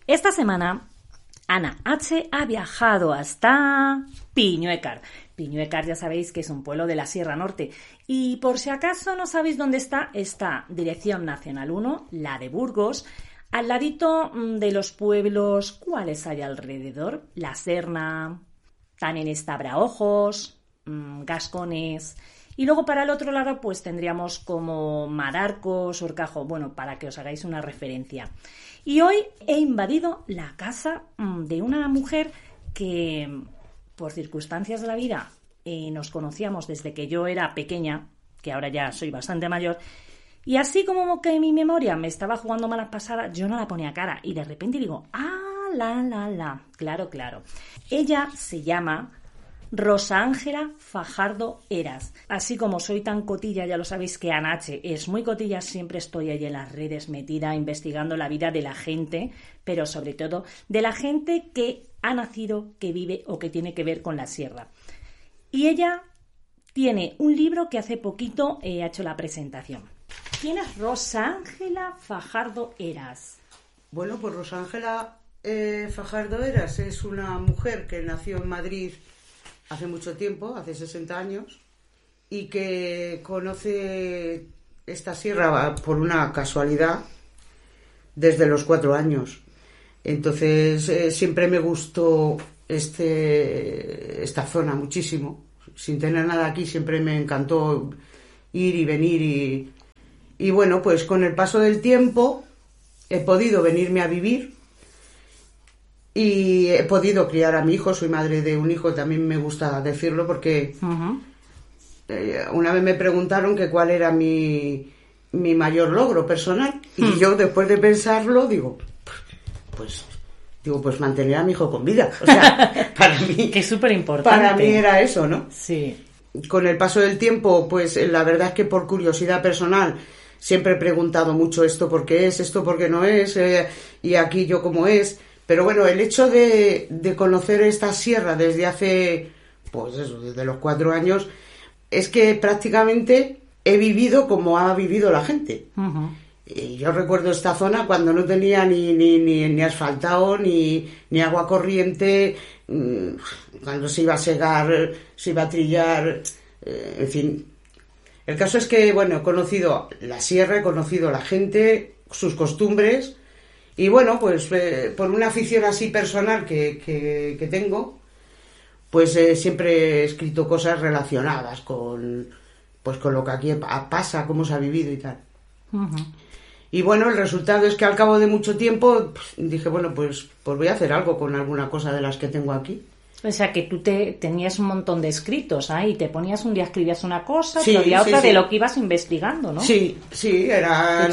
Esta semana, Ana H. ha viajado hasta Piñuecar. Piñuecar ya sabéis que es un pueblo de la Sierra Norte. Y por si acaso no sabéis dónde está Dirección Nacional 1, la de Burgos, al ladito de los pueblos, ¿cuáles hay alrededor? La Serna, también está Braojos, Gascones. Y luego para el otro lado pues tendríamos como Madarcos, Horcajo, bueno, para que os hagáis una referencia. Y hoy he invadido la casa de una mujer que por circunstancias de la vida nos conocíamos desde que yo era pequeña, que ahora ya soy bastante mayor, y así como que mi memoria me estaba jugando malas pasadas, yo no la ponía cara y de repente digo, claro. Ella se llama Rosa Ángela Fajardo Heras. Así como soy tan cotilla, ya lo sabéis que Ana H. es muy cotilla, siempre estoy ahí en las redes metida investigando la vida de la gente, pero sobre todo de la gente que ha nacido, que vive o que tiene que ver con la sierra. Y ella tiene un libro que hace poquito ha hecho la presentación. ¿Quién es Rosa Ángela Fajardo Heras? Bueno, pues Rosa Ángela Fajardo Heras es una mujer que nació en Madrid hace mucho tiempo, hace 60 años, y que conoce esta sierra por una casualidad desde los 4 años. Entonces siempre me gustó esta zona muchísimo. Sin tener nada aquí siempre me encantó ir y venir y bueno, pues con el paso del tiempo he podido venirme a vivir y he podido criar a mi hijo. Soy madre de un hijo, también me gusta decirlo porque una vez me preguntaron que cuál era mi mayor logro personal y yo después de pensarlo digo, pues mantener a mi hijo con vida. O sea, para mí que es súper importante. Para mí era eso, ¿no? Sí. Con el paso del tiempo, pues la verdad es que por curiosidad personal siempre he preguntado mucho esto por qué es, esto por qué no es, y aquí yo cómo es. Pero bueno, el hecho de conocer esta sierra desde hace, pues eso, desde los 4 años, es que prácticamente he vivido como ha vivido la gente. Uh-huh. Y yo recuerdo esta zona cuando no tenía ni asfaltado, ni agua corriente, cuando se iba a segar, se iba a trillar, en fin. El caso es que, bueno, he conocido la sierra, he conocido la gente, sus costumbres, y bueno, pues por una afición así personal que tengo, pues siempre he escrito cosas relacionadas con lo que aquí pasa, cómo se ha vivido y tal. Uh-huh. Y bueno, el resultado es que al cabo de mucho tiempo dije, bueno, pues voy a hacer algo con alguna cosa de las que tengo aquí. O sea, que tú tenías un montón de escritos ahí, te ponías un día, escribías una cosa, otro día otra, de lo que ibas investigando, ¿no? Sí, era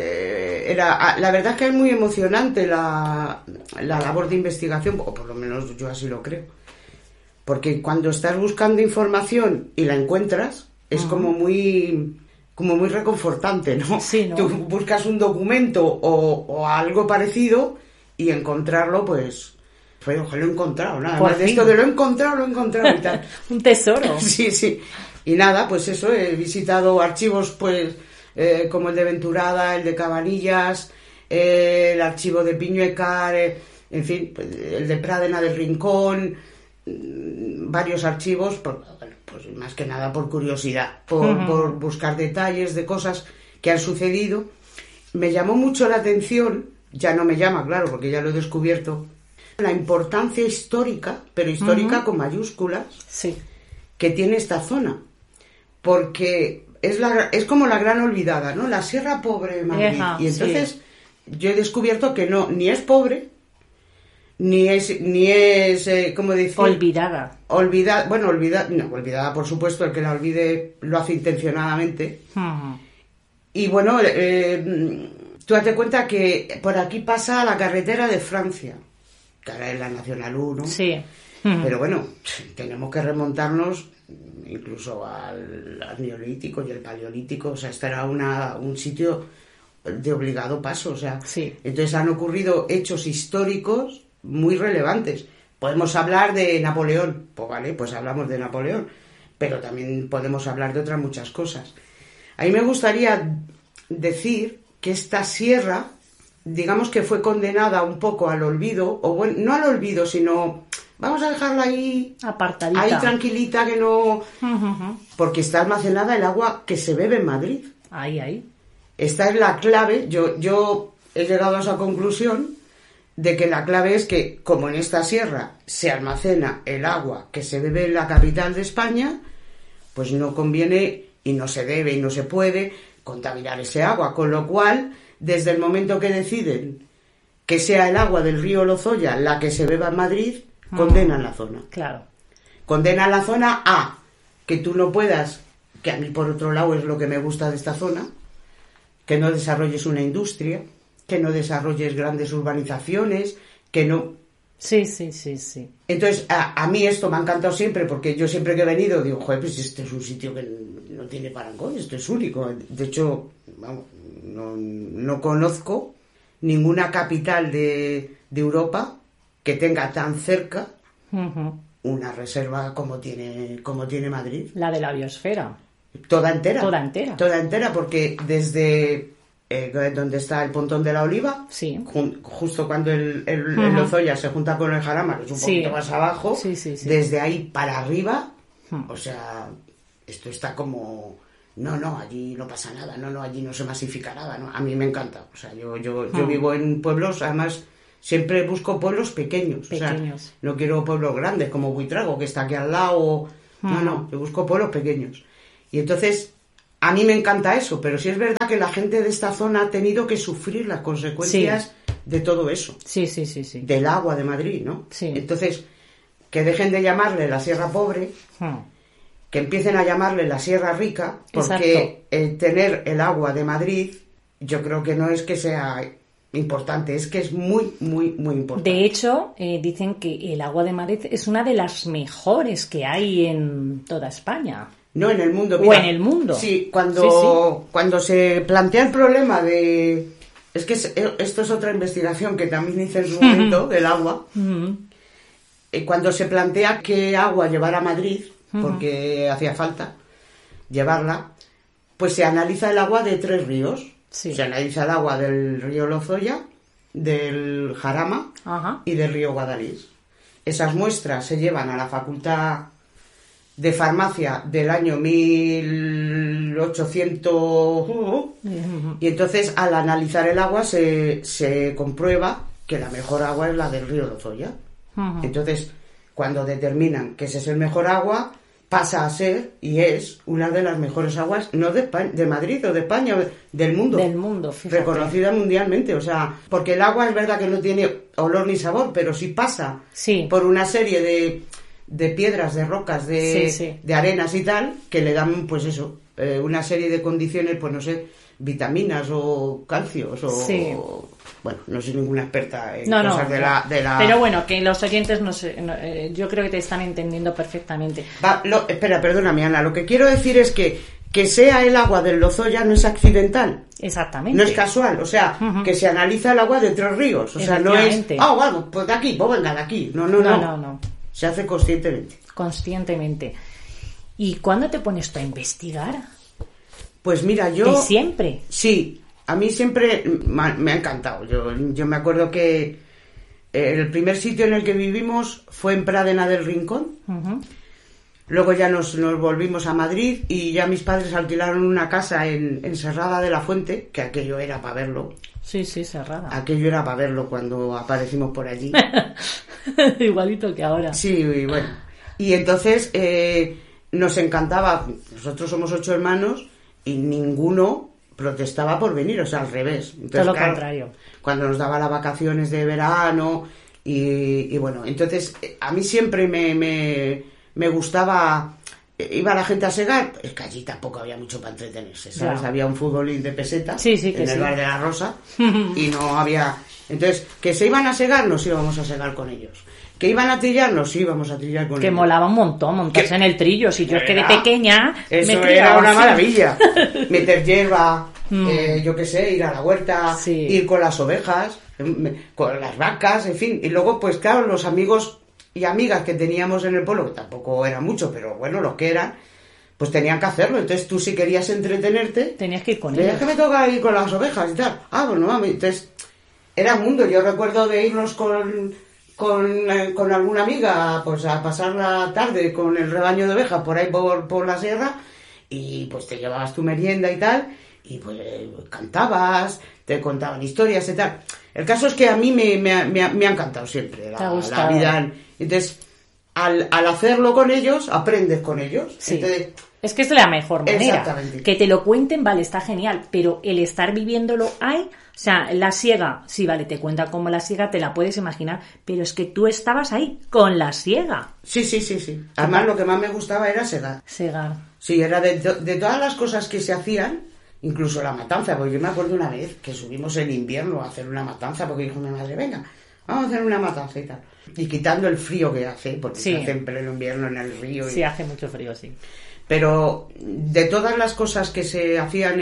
la verdad es que es muy emocionante la labor de investigación, o por lo menos yo así lo creo. Porque cuando estás buscando información y la encuentras, es como muy reconfortante, ¿no? Sí, ¿no? Tú buscas un documento o algo parecido y encontrarlo, pues lo he encontrado, nada por más fin. De esto de lo he encontrado y tal. Un tesoro. Sí. Y nada, pues eso, he visitado archivos, pues, como el de Venturada, el de Cabanillas, el archivo de Piñuecar, en fin, pues, el de Pradena del Rincón, varios archivos, pues más que nada por curiosidad, por buscar detalles de cosas que han sucedido. Me llamó mucho la atención, ya no me llama, claro, porque ya lo he descubierto, la importancia histórica, pero histórica con mayúsculas, sí, que tiene esta zona, porque es como la gran olvidada, ¿no? La Sierra Pobre de Madrid. Y entonces yo he descubierto que no, ni es pobre, ni es ¿cómo decir? Olvidada. Olvidada, por supuesto, el que la olvide lo hace intencionadamente. Uh-huh. Y bueno, tú date cuenta que por aquí pasa la carretera de Francia, que ahora es la Nacional 1. Sí. Uh-huh. Pero bueno, tenemos que remontarnos incluso al Neolítico y el Paleolítico. O sea, este era un sitio de obligado paso. O sea, sí. Entonces han ocurrido hechos históricos muy relevantes. Podemos hablar de Napoleón, pues vale, pues hablamos de Napoleón, pero también podemos hablar de otras muchas cosas. A mí me gustaría decir que esta sierra digamos que fue condenada un poco al olvido, o bueno, no al olvido, sino vamos a dejarla ahí apartadita, ahí tranquilita, que no... Porque está almacenada el agua que se bebe en Madrid. Ahí. Esta es la clave. Yo he llegado a esa conclusión de que la clave es que, como en esta sierra se almacena el agua que se bebe en la capital de España, pues no conviene y no se debe y no se puede contaminar ese agua, con lo cual, desde el momento que deciden que sea el agua del río Lozoya la que se beba en Madrid, condenan la zona. Claro. Condenan la zona a que tú no puedas, que a mí por otro lado es lo que me gusta de esta zona, que no desarrolles una industria, que no desarrolles grandes urbanizaciones, que no... Sí. Entonces, a mí esto me ha encantado siempre, porque yo siempre que he venido digo, joder, pues este es un sitio que no tiene parangón, esto es único. De hecho, vamos, no conozco ninguna capital de Europa que tenga tan cerca una reserva como tiene Madrid. La de la biosfera. Toda entera. Toda entera, porque desde donde está el Pontón de la Oliva, sí, justo cuando el Lozoya se junta con el Jarama, que es un poquito más abajo, desde ahí para arriba, o sea, esto está como... No, allí no pasa nada, allí no se masifica nada, ¿no? A mí me encanta, o sea, yo vivo en pueblos, además... Siempre busco pueblos pequeños. O sea, no quiero pueblos grandes como Buitrago, que está aquí al lado. No, yo busco pueblos pequeños. Y entonces, a mí me encanta eso, pero sí es verdad que la gente de esta zona ha tenido que sufrir las consecuencias de todo eso. Sí. Del agua de Madrid, ¿no? Sí. Entonces, que dejen de llamarle la Sierra Pobre, que empiecen a llamarle la Sierra Rica, porque tener el agua de Madrid, yo creo que no es que sea... importante, es que es muy, muy, muy importante. De hecho, dicen que el agua de Madrid es una de las mejores que hay en toda España. No, en el mundo. Mira, o en el mundo. Sí, cuando se plantea el problema de... Es que esto es otra investigación que también hice en su momento, del agua. Cuando se plantea qué agua llevar a Madrid, porque hacía falta llevarla, pues se analiza el agua de 3 ríos. Sí. Se analiza el agua del río Lozoya, del Jarama y del río Guadalís. Esas muestras se llevan a la Facultad de Farmacia del año 1800 y entonces al analizar el agua se comprueba que la mejor agua es la del río Lozoya. Entonces, cuando determinan que ese es el mejor agua, pasa a ser y es una de las mejores aguas, no de España, de Madrid o de España, del mundo. Del mundo, fíjate. Reconocida mundialmente, o sea, porque el agua es verdad que no tiene olor ni sabor, pero sí pasa por una serie de piedras, de rocas, de arenas y tal, que le dan, pues eso, una serie de condiciones, pues no sé, vitaminas o calcios o bueno, no soy ninguna experta en cosas de la... Pero bueno, que los oyentes yo creo que te están entendiendo perfectamente. Espera, perdóname, Ana, lo que quiero decir es que sea el agua del Lozoya no es accidental. Exactamente. No es casual, o sea, que se analiza el agua de 3 ríos, o sea, no es... bueno, pues de aquí, pues venga, de aquí. No. Se hace conscientemente. Conscientemente. ¿Y cuándo te pones tú a investigar? Pues mira, yo... ¿De siempre? Sí, a mí siempre me ha encantado. Yo me acuerdo que el primer sitio en el que vivimos fue en Pradena del Rincón. Luego ya nos volvimos a Madrid y ya mis padres alquilaron una casa en Serrada de la Fuente, que aquello era para verlo. Sí, Serrada. Aquello era para verlo cuando aparecimos por allí. Igualito que ahora. Sí, y bueno. Y entonces nos encantaba. Nosotros somos 8 hermanos y ninguno protestaba por venir, o sea, al revés. Entonces, todo lo contrario. Cuando nos daba las vacaciones de verano y bueno, entonces a mí siempre me gustaba... Iba la gente a segar, es que allí tampoco había mucho para entretenerse, ¿sabes? Ya. Había un futbolín de peseta en el bar de la Rosa y no había... Entonces, que se iban a segar, nos íbamos a segar con ellos. Que iban a trillar, nos íbamos a trillar con ellos. Que molaba un montón montarse en el trillo. Si yo es que de pequeña eso era una maravilla. Meter hierba, yo qué sé, ir a la huerta, ir con las ovejas, con las vacas, en fin. Y luego, pues claro, los amigos y amigas que teníamos en el pueblo, que tampoco eran muchos, pero bueno, los que eran, pues tenían que hacerlo. Entonces tú, si querías entretenerte, tenías que ir con ellos. ellos. Que me toca ir con las ovejas y tal. Bueno, mami. Entonces, era un mundo. Yo recuerdo de irnos con alguna amiga pues a pasar la tarde con el rebaño de ovejas por ahí por la sierra, y pues te llevabas tu merienda y tal, y pues cantabas, te contaban historias y tal. El caso es que a mí me ha encantado siempre la vida. Entonces, al hacerlo con ellos, aprendes con ellos. Sí. Entonces, es que es la mejor manera. Exactamente. Que te lo cuenten, vale, está genial, pero el estar viviéndolo hay... O sea, la siega, sí, vale, te cuenta como la siega, te la puedes imaginar, pero es que tú estabas ahí, con la siega. Sí. Además, lo que más me gustaba era segar. Segar. Sí, era de todas las cosas que se hacían, incluso la matanza, porque yo me acuerdo una vez que subimos en invierno a hacer una matanza, porque dijo mi madre, venga, vamos a hacer una matanza y tal. Y quitando el frío que hace, porque sí. se hace en pleno invierno en el río. Sí, hace mucho frío, sí. Pero de todas las cosas que se hacían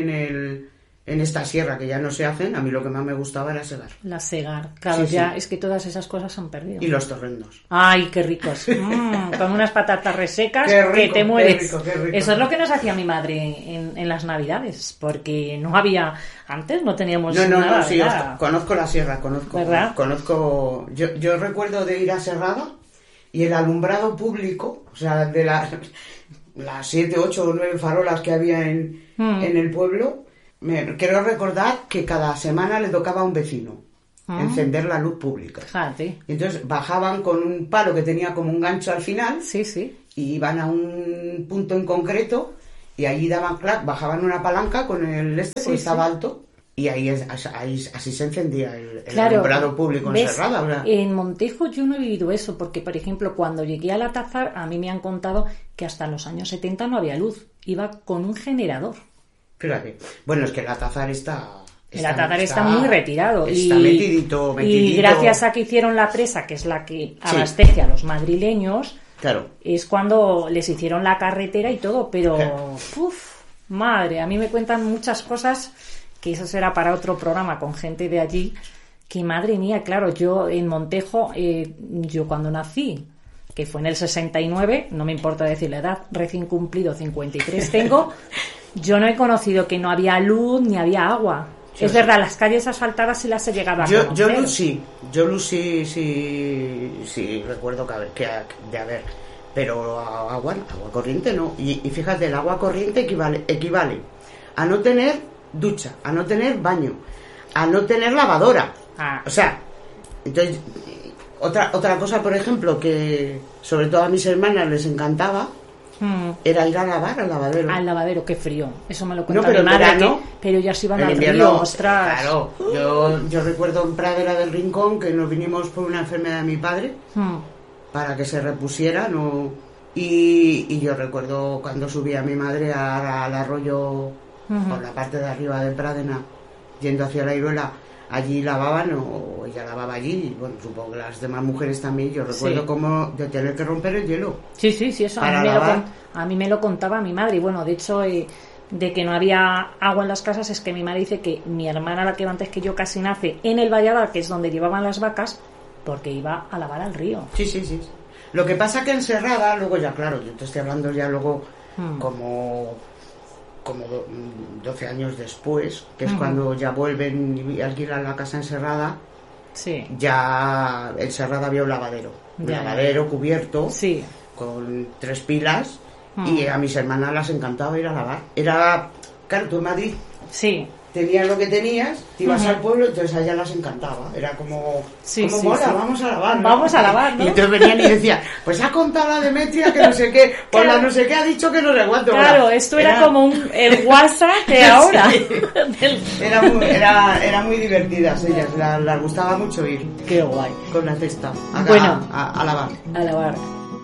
en esta sierra, que ya no se hacen, a mí lo que más me gustaba era segar. La segar, claro, Sí, ya sí. es que todas esas cosas se han perdido. Y los torrendos. ¡Ay, qué ricos! Con unas patatas resecas Qué rico, que te mueres. Qué rico. Eso es lo que nos hacía mi madre en las Navidades, porque no había... Antes no teníamos nada. Sí, conozco la sierra, ¿verdad? Conozco... Yo recuerdo de ir a Serrada y el alumbrado público, o sea, de las 7, 8 o 9 farolas que había en el pueblo... Quiero recordar que cada semana le tocaba a un vecino encender la luz pública. Fíjate. Y entonces bajaban con un palo que tenía como un gancho al final. Sí, sí. Y iban a un punto en concreto y allí daban clac, bajaban una palanca con el porque estaba alto, y ahí así se encendía el alumbrado público en Serrada, ¿verdad? En Montejo yo no he vivido eso, porque por ejemplo cuando llegué al Atazar a mí me han contado que hasta los años 70 no había luz, iba con un generador. Fíjate. Bueno, es que el Atazar está muy retirado. Está metidito. Y gracias a que hicieron la presa, que es la que abastece a los madrileños, claro, es cuando les hicieron la carretera y todo. Pero, madre, a mí me cuentan muchas cosas, que eso será para otro programa con gente de allí, que madre mía, claro, yo en Montejo, yo cuando nací, que fue en el 69, no me importa decir la edad, recién cumplido 53 tengo... Yo no he conocido que no había luz ni había agua. Sí, es verdad, las calles asfaltadas sí las he llegado a conocer. Yo luz sí recuerdo que de haber, pero agua corriente no. Y fíjate, el agua corriente equivale a no tener ducha, a no tener baño, a no tener lavadora. O sea, entonces otra cosa, por ejemplo, que sobre todo a mis hermanas les encantaba, era ir a lavar al lavadero. Al lavadero, qué frío. Eso me lo cuenta mi madre, pero ya se iban al río, ostras. Claro, yo recuerdo en Pradera del Rincón que nos vinimos por una enfermedad de mi padre para que se repusiera, ¿no? Y yo recuerdo cuando subía mi madre al arroyo por la parte de arriba de Pradena, yendo hacia la Iruela, allí lavaban, o ella lavaba allí, y bueno, supongo que las demás mujeres también. Yo recuerdo como de tener que romper el hielo. Sí, eso a mí me lo contaba mi madre. Y bueno, de hecho, de que no había agua en las casas, es que mi madre dice que mi hermana, la que antes que yo casi nace, en el Valladar, que es donde llevaban las vacas, porque iba a lavar al río. Sí. Lo que pasa que en Serrada, luego ya, claro, yo te estoy hablando ya luego como 12 años después, que es cuando ya vuelven y alquilan la casa en Serrada. Sí. Ya en Serrada había un lavadero cubierto, con 3 pilas, y a mis hermanas las encantaba ir a lavar. Era, claro, tú en Madrid tenías lo que tenías, te ibas al pueblo, entonces a ellas las encantaba. Era como mola, vamos a lavar, ¿no? Vamos a lavar, ¿no? Y entonces venían y decían, pues ha contado la Demetria que no sé qué, pues la no sé qué ha dicho que no sé cuánto. Claro, esto era como el WhatsApp de ahora. Era muy divertidas ellas, les gustaba mucho ir. Qué guay. Con la cesta, a lavar. A lavar.